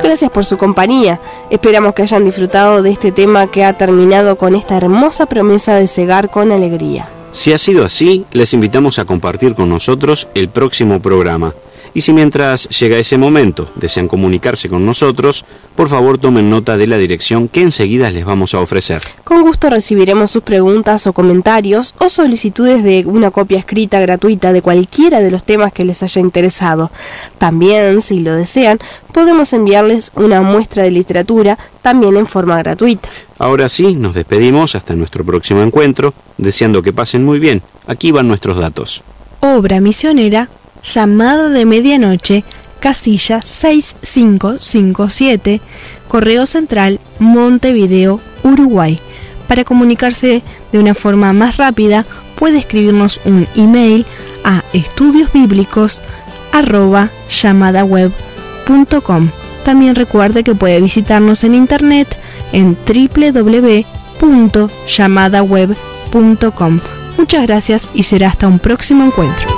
Gracias por su compañía. Esperamos que hayan disfrutado de este tema que ha terminado con esta hermosa promesa de cegar con alegría. Si ha sido así, les invitamos a compartir con nosotros el próximo programa. Y si mientras llega ese momento desean comunicarse con nosotros, por favor tomen nota de la dirección que enseguida les vamos a ofrecer. Con gusto recibiremos sus preguntas o comentarios o solicitudes de una copia escrita gratuita de cualquiera de los temas que les haya interesado. También, si lo desean, podemos enviarles una muestra de literatura también en forma gratuita. Ahora sí, nos despedimos hasta nuestro próximo encuentro, deseando que pasen muy bien. Aquí van nuestros datos. Obra misionera, Llamada de Medianoche, casilla 6557, Correo Central, Montevideo, Uruguay. Para comunicarse de una forma más rápida, puede escribirnos un email a estudiosbiblicos@llamadaweb.com. También recuerde que puede visitarnos en internet en www.llamadaweb.com. Muchas gracias y será hasta un próximo encuentro.